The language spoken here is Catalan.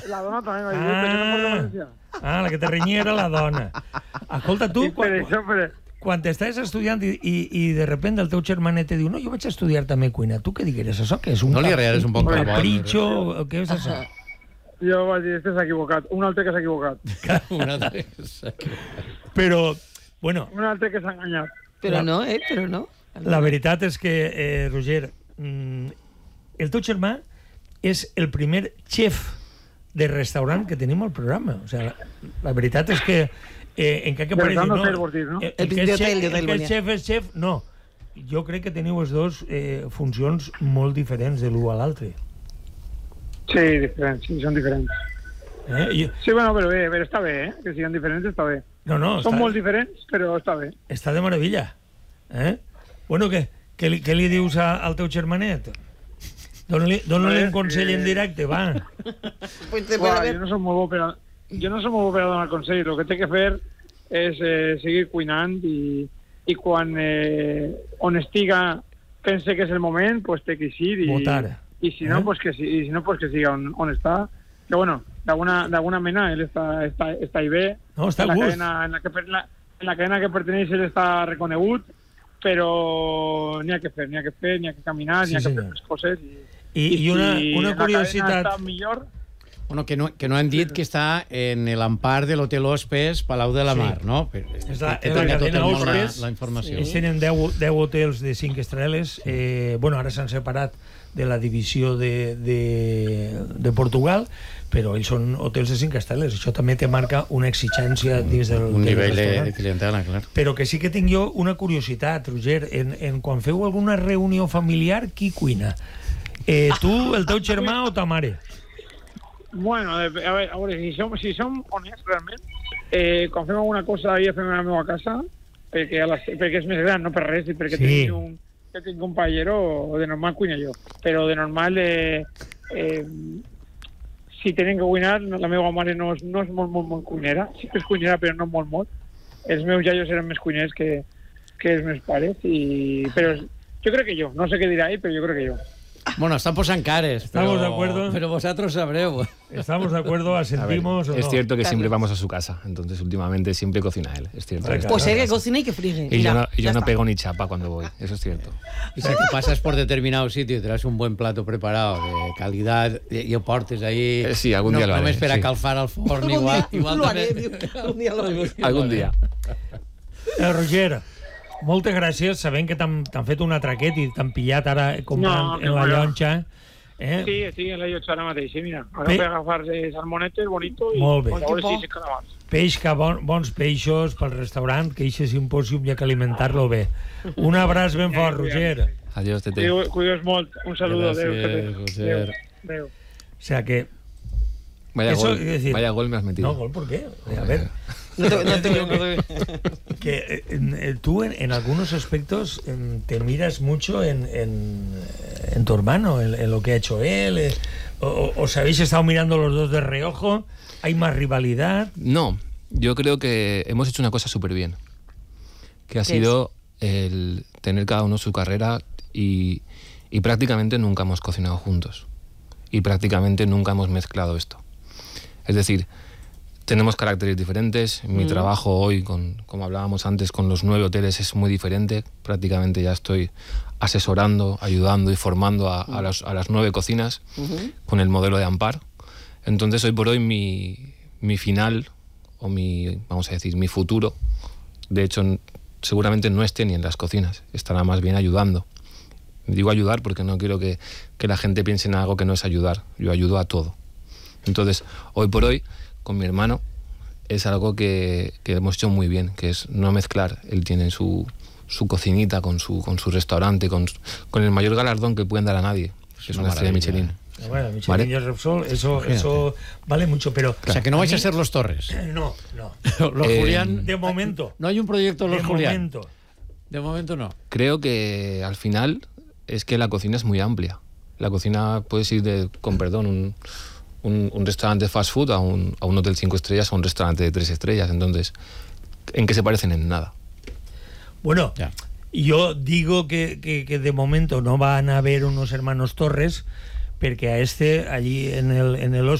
La dona també m'ha dit que no porta valencià. La que te renyia era la dona. Escolta, tu, quan t'estàs estudiant i de repente el teu germanet te diu no, jo vaig estudiar també cuina, tu què digueres? Això què és? No li arreares un poc capricho? Què és això? Jo vaig dir, este s'ha equivocat. Un altre que s'ha equivocat. Un altre que s'ha equivocat. Però, bueno... Un altre que s'ha enganyat. Però no, però no. La veritat és que, Roger, el teu germà és el primer xef de restaurant que tenim al programa. O sigui, la veritat és que encara que pareixi... No, el xef és xef, no. Jo crec que teniu els dos funcions molt diferents de l'un a l'altre. Sí, diferents, sí, són diferents. Sí, bueno, però bé, està bé, que siguin diferents està bé. No, són molt diferents, però està bé. Està de meravella. Bueno, què li dius al teu germanet? Dóna-li un consell en directe, va. Jo no soc molt bo per a donar consell. El que té que fer és seguir cuinant i quan on estiga pense que és el moment, pues té que eixir i si no, pues que siga on està. Que bueno, d'alguna mena él està ahí bé. No, està a gust. En la cadena que perteneix él està reconegut, però n'hi ha que fer, n'hi ha que caminar, n'hi ha que fer les coses i una curiositat... Bueno, que no han dit que està en l'empar de l'Hotel Hospes Palau de la Mar, no? És la cadena Hospes. La informació. Tenen 10 hotels de 5 estrelles. Bueno, ara s'han separat de la divisió de Portugal, però ells són hotels de 5 estrelles. Això també te marca una exigència dins del un nivell de clientela, clar. Però que sí que tinc jo una curiositat, Roger. Quan feu alguna reunió familiar, qui cuina? Tu, el teu germà o ta mare? Bueno, a veure, si som honestos realment, quan fem alguna cosa ja fem a la meva casa, perquè és més gran, no per res, i perquè tinc un paellero, de normal cuina jo. Però de normal, si tenen que cuinar, la meva mare no és molt cuinera, sí que és cuinera, però no molt. Els meus iaios eren més cuiners que els meus pares, però jo crec que jo, no sé què dirà ell, però jo crec que jo. Bueno, están posant cares, ¿Estamos de acuerdo? Pero vosotros sabreu. ¿Estamos de acuerdo? ¿Asentimos o no? Es cierto que siempre vamos a su casa, entonces últimamente siempre cocina él, es cierto. Pues él que cocina y que friegue. Y yo no pego ni chapa cuando voy, eso es cierto. Y si te pasas por determinado sitio y traes un buen plato preparado de calidad y lo portes ahí... Sí, algún día lo haré. No me espera calfar al forn, igual algún día. Roger, moltes gràcies, sabent que t'han fet un atraquet i t'han pillat ara comprant en la llonxa. Sí, en la llonxa ara mateix, mira. Ara per agafar salmonetes, bonito, i molt bé. a veure si s'acabats. Pesca, bons peixos pel restaurant, que això és impossible hi ha que alimentar-lo bé. Un abraç ben fort, Roger. Adiós, Tete. Cuidaos molt, un saludo. Roger. Adéu. O sea que... Vaya gol me has metido. No, gol, ¿por qué? A ver... que tú en algunos aspectos te miras mucho en tu hermano, en lo que ha hecho él, os habéis estado mirando los dos de reojo, ¿hay más rivalidad? No, yo creo que hemos hecho una cosa súper bien, que ha sido el tener cada uno su carrera y prácticamente nunca hemos cocinado juntos y prácticamente nunca hemos mezclado esto. Es decir, tenemos caracteres diferentes. Mi trabajo hoy, como hablábamos antes, con los 9 hoteles es muy diferente. Prácticamente ya estoy asesorando, ayudando y formando a las 9 cocinas con el modelo de Ampar. Entonces, hoy por hoy, mi final, o vamos a decir, mi futuro, de hecho, seguramente no esté ni en las cocinas, estará más bien ayudando. Digo ayudar porque no quiero que la gente piense en algo que no es ayudar. Yo ayudo a todo. Entonces, hoy por hoy, con mi hermano, es algo que hemos hecho muy bien, que es no mezclar. Él tiene su cocinita con su restaurante, con el mayor galardón que pueden dar a nadie, que es una estrella de Michelin. Bueno, Michelin y Repsol, eso vale mucho, pero... O sea, que no vais a ser los Torres. No. Los Julián... De momento. No hay un proyecto Los Julián. De momento no. Creo que al final es que la cocina es muy amplia. La cocina puedes ir con perdón, un restaurante fast food a un hotel 5 estrellas o un restaurante de 3 estrellas. Entonces, ¿en qué se parecen? En nada. Bueno, yo digo que de momento no van a haber unos hermanos Torres, porque a allí en el